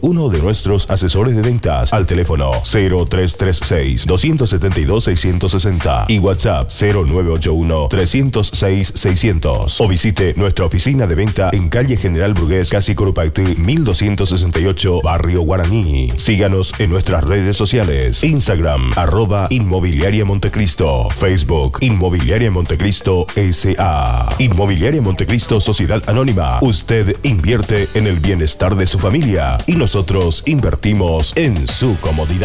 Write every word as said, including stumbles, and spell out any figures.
uno de nuestros asesores de ventas al teléfono cero tres tres seis, dos siete dos, seis seis cero y WhatsApp cero nueve ocho uno, tres cero seis, seiscientos. O visite nuestra oficina de venta en calle General Brugués, Casi Corupacti, mil doscientos sesenta y ocho, Barrio Guaraní. Síganos en nuestras redes sociales: Instagram, arroba Inmobiliaria Montecristo, Facebook, Inmobiliaria Montecristo S A Inmobiliaria Montecristo Sociedad Anónima. Usted invierte en el bienestar de su familia y nosotros invertimos en su comodidad.